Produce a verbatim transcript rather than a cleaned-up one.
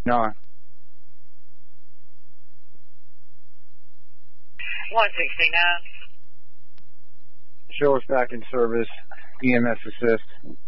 No. one sixty-nine. Show us back in service. E M S assist.